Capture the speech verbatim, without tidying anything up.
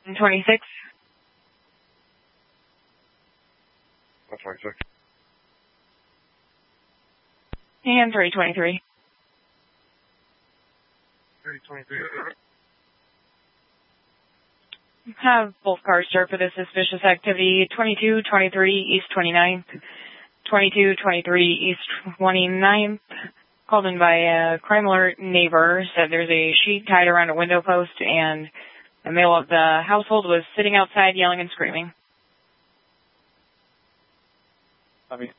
twenty-six. one twenty-six. And three twenty-three. three twenty-three. Have both cars start for this suspicious activity. twenty-two twenty-three East twenty-ninth. twenty-two twenty-three East twenty-ninth. Called in by a crime alert neighbor. Said there's a sheet tied around a window post and the male of the household was sitting outside yelling and screaming. I mean,